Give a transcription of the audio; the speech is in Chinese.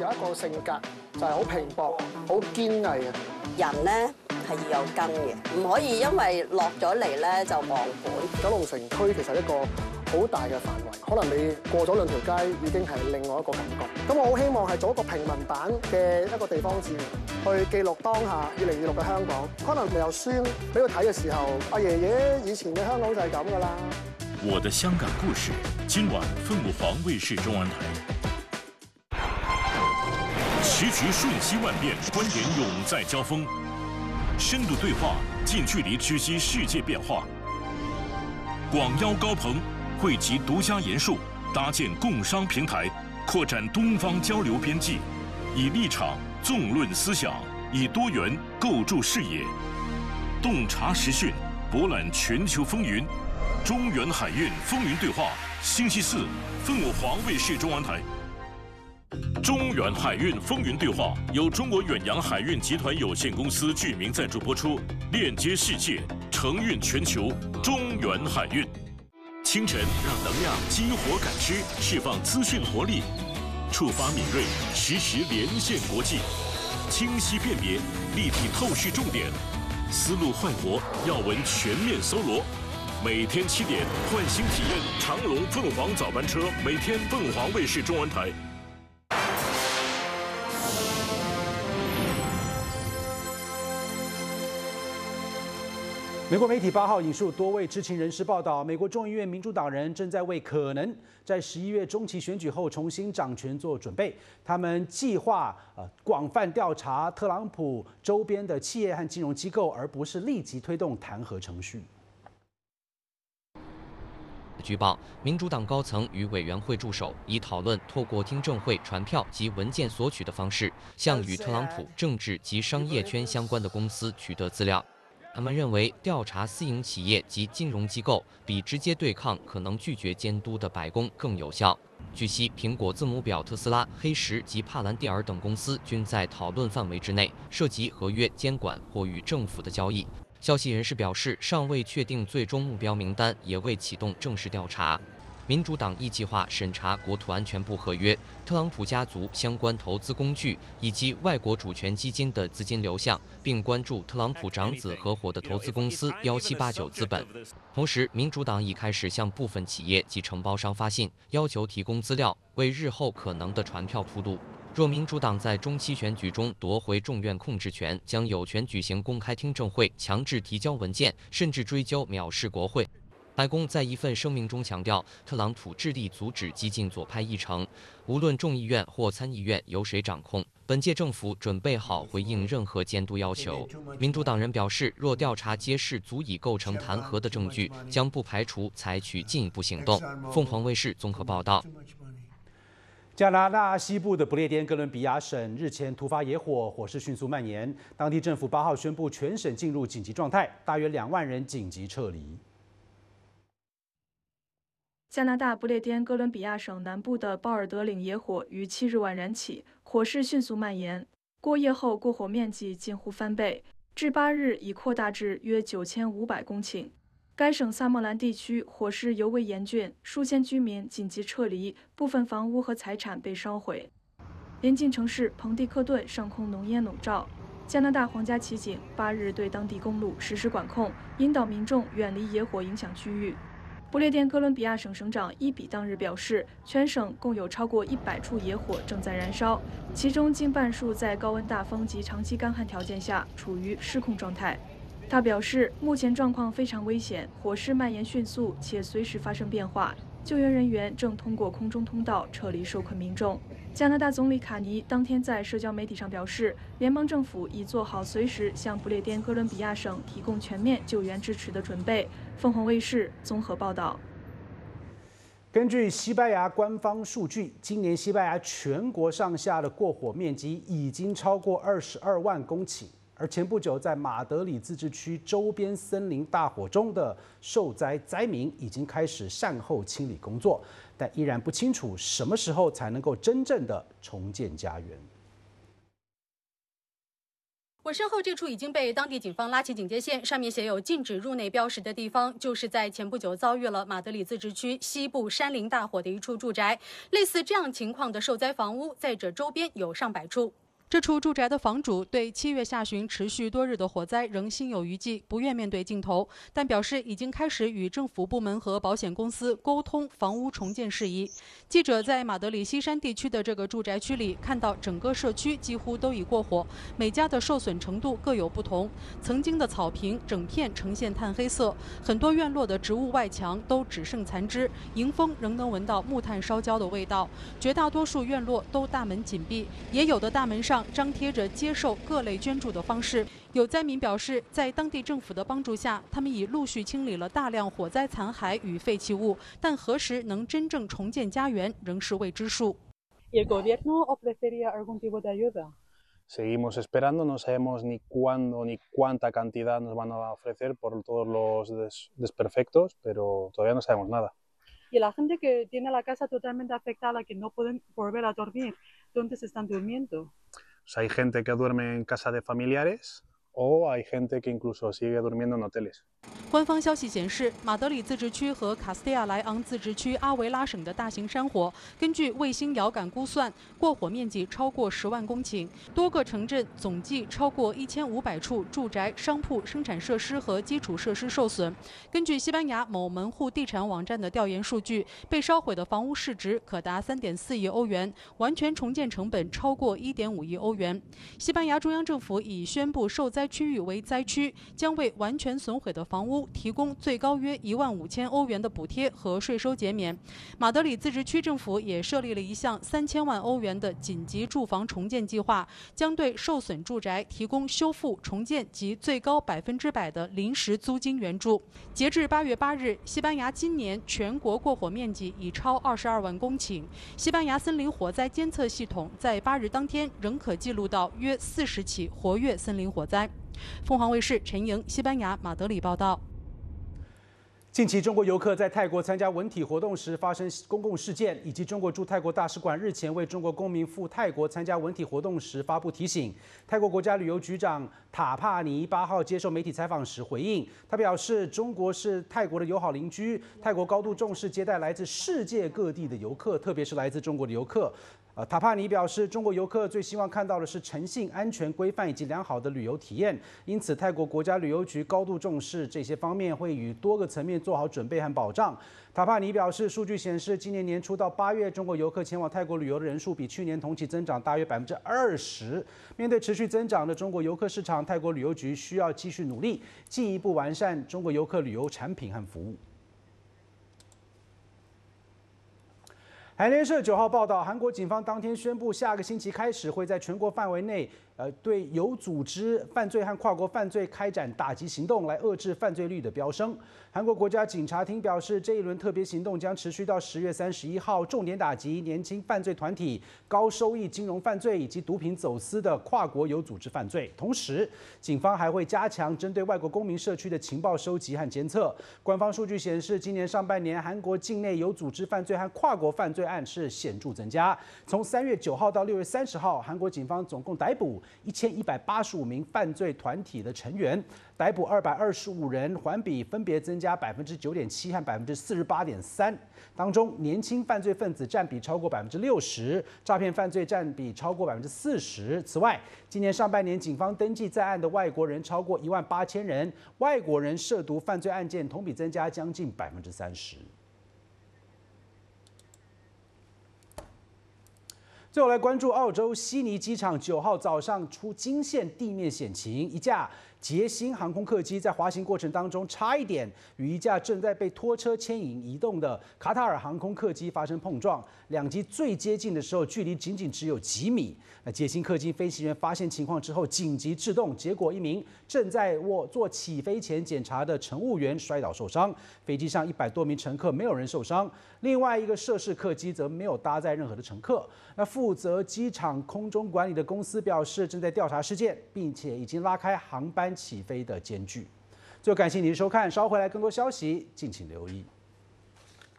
有一個性格就係好拼搏、好堅毅嘅。 人咧係要有根嘅，唔可以因為落咗嚟咧就忘本。 九龍城區其實一個好大嘅範圍，可能你過咗兩條街已經係另外一個感覺。咁我好希望係做一個平民版嘅一個地方志，去記錄當下2026嘅香港。可能未有書俾佢睇嘅時候，阿爺爺以前嘅香港就係咁㗎啦。 我的香港故事，今晚凤舞凰卫視中文台。時局瞬息萬變，觀點永在交鋒，深度對話，近距離直擊世界變化。廣邀高朋，匯集獨家言述，搭建共商平台，擴展東方交流邊際，以立場縱論思想，以多元構築視野，洞察時訊，博覽全球風雲。中原海運風雲對話，星期四，鳳舞凰衛視中文台。中原海運風雲對話由中國遠洋海運集團有限公司具名贊助播出，鏈接世界，承運全球。中原海運，清晨讓能量激活感知，釋放資訊活力，觸發敏銳，實時連線國際，清晰辨別，立體透視重點，思路煥活，要聞全面搜羅。每天7點，喚醒體驗長龍鳳凰早班車，每天鳳凰衛視中文台。 美國媒體8號引述多位知情人士報道，美國眾議院民主黨人正在為可能在11月中期選舉後重新掌權做準備。他們計劃廣泛調查特朗普周邊的企業和金融機構，而不是立即推動彈劾程序。 據報，民主黨高層與委員會助手以討論透過聽證會傳票及文件索取的方式，向與特朗普政治及商業圈相關的公司取得資料。他們認為，調查私營企業及金融機構比直接對抗可能拒絕監督的白宮更有效。據悉，蘋果字母表特斯拉、黑石及帕蘭蒂爾等公司均在討論範圍之內，涉及合約監管或與政府的交易。消息人士表示，尚未確定最終目標名單，也未啟動正式調查。民主黨亦計劃審查國土安全部合約、特朗普家族相關投資工具以及外國主權基金的資金流向，並關注特朗普長子合夥的投資公司1789資本。同時，民主黨已開始向部分企業及承包商發信，要求提供資料，為日後可能的傳票鋪路。若民主黨在中期選舉中奪回眾院控制權，將有權舉行公開聽證會，強制提交文件，甚至追究藐視國會。白宮在一份聲明中強調，特朗普致力阻止激進左派議程，無論眾議院或參議院由誰掌控，本屆政府準備好回應任何監督要求。民主黨人表示，若調查揭示足以構成彈劾的證據，將不排除採取進一步行動。鳳凰衛視綜合報道。 加拿大西部的不列顛哥倫比亞省日前突發野火，火勢迅速蔓延。當地政府8號宣布全省進入緊急狀態，大約2萬人緊急撤離。 加拿大不列顛哥倫比亞省南部的鮑爾德嶺野火於7日晚燃起，火勢迅速蔓延。過夜後，過火面積近乎翻倍，至8日已擴大至約9500公頃。該省薩莫蘭地區火勢尤為嚴峻，數千居民緊急撤離，部分房屋和財產被燒毀。鄰近城市彭蒂克頓上空濃煙籠罩。加拿大皇家騎警8日對當地公路實施管控，引導民眾遠離野火影響區域。不列顛哥倫比亞省省長伊比當日表示，全省共有超過100處野火正在燃燒，其中近半數在高溫大風及長期乾旱條件下處於失控狀態。他表示，目前狀況非常危險，火勢蔓延迅速且隨時發生變化，救援人員正通過空中通道撤離受困民眾。加拿大總理卡尼當天在社交媒體上表示，聯邦政府已做好隨時向不列顛哥倫比亞省提供全面救援支持的準備。鳳凰衛視綜合報道。 根據西班牙官方數據，今年西班牙全國上下的過火面積已經超過22萬公頃。而前不久在馬德里自治區周邊森林大火中的受災災民已經開始善後清理工作，但依然不清楚什麼時候才能夠真正的重建家園。 我身后这处已经被当地警方拉起警戒线，上面写有禁止入内标识的地方，就是在前不久遭遇了马德里自治区西部山林大火的一处住宅。类似这样情况的受灾房屋，在这周边有上百处。这处住宅的房主对7月下旬持续多日的火灾仍心有余悸，不愿面对镜头，但表示已经开始与政府部门和保险公司沟通房屋重建事宜。记者在马德里西山地区的这个住宅区里看到，整个社区几乎都已过火，每家的受损程度各有不同。曾经的草坪整片呈现炭黑色，很多院落的植物外墙都只剩残枝，迎风仍能闻到木炭烧焦的味道。绝大多数院落都大门紧闭，也有的大门上张贴着接受各类捐助的方式。有灾民表示，在当地政府的帮助下，他们已陆续清理了大量火灾残骸与废弃物，但何时能真正重建家园仍是未知数。 ¿El gobierno ofrecería algún tipo de ayuda? Seguimos esperando, no sabemos ni cuándo ni cuánta cantidad nos van a ofrecer por todos los desperfectos, pero todavía no sabemos nada. Y la gente que tiene la casa totalmente afectada, que no pueden volver a dormir, ¿dónde se están durmiendo? Pues hay gente que duerme en casa de familiares o hay gente que incluso sigue durmiendo en hoteles. 官方消息显示，马德里自治区和卡斯蒂亚莱昂自治区阿维拉省的大型山火，根据卫星遥感估算，过火面积超过10万公顷，多个城镇总计超过1500处住宅、商铺、生产设施和基础设施受损。根据西班牙某门户地产网站的调研数据，被烧毁的房屋市值可达3.4亿欧元，完全重建成本超过1.5亿欧元。西班牙中央政府已宣布受灾区域为灾区，将为完全损毁的房屋提供最高约15000欧元的补贴和税收减免。马德里自治区政府也设立了一项3000万欧元的紧急住房重建计划，将对受损住宅提供修复、重建及最高100%的临时租金援助。截至8月8日，西班牙今年全国过火面积已超22万公顷。西班牙森林火灾监测系统在8日当天仍可记录到约40起活跃森林火灾。凤凰卫视陈莹，西班牙马德里报道。 近期，中国游客在泰国参加文体活动时发生公共事件，以及中国驻泰国大使馆日前为中国公民赴泰国参加文体活动时发布提醒。泰国国家旅游局长塔帕尼8号接受媒体采访时回应，他表示，中国是泰国的友好邻居，泰国高度重视接待来自世界各地的游客，特别是来自中国的游客。塔帕尼表示，中国游客最希望看到的是诚信、安全、规范以及良好的旅游体验。因此，泰国国家旅游局高度重视这些方面，会与多个层面做好准备和保障。塔帕尼表示，数据显示，今年年初到8月，中国游客前往泰国旅游的人数比去年同期增长大约20%。面对持续增长的中国游客市场，泰国旅游局需要继续努力，进一步完善中国游客旅游产品和服务。韩联社9号报道，韩国警方当天宣布，下个星期开始会在全国范围内，对有组织犯罪和跨国犯罪开展打击行动，来遏制犯罪率的飙升。韩国国家警察厅表示，这一轮特别行动将持续到10月31号，重点打击年轻犯罪团体、高收益金融犯罪以及毒品走私的跨国有组织犯罪。同时，警方还会加强针对外国公民社区的情报收集和监测。官方数据显示，今年上半年，韩国境内有组织犯罪和跨国犯罪案是显著增加。从3月9号到6月30号，韩国警方总共逮捕1185名犯罪团体的成员，逮捕225人，环比分别增加9.7%和48.3%。当中，年轻犯罪分子占比超过60%，诈骗犯罪占比超过40%。此外，今年上半年警方登记在案的外国人超过18000人，外国人涉毒犯罪案件同比增加将近30%。最后来关注澳洲悉尼机场9号早上出惊现地面险情，一架捷星航空客机在滑行过程当中差一点与一架正在被拖车牵引移动的卡塔尔航空客机发生碰撞，两机最接近的时候距离仅仅只有几米。那捷星客机飞行员发现情况之后紧急制动，结果一名正在做起飞前检查的乘务员摔倒受伤，飞机上100多名乘客没有人受伤，另外一个涉事客机则没有搭载任何的乘客。那负责机场空中管理的公司表示，正在调查事件，并且已经拉开航班起飞的间距。最后感谢您的收看，稍后回来更多消息，敬请留意。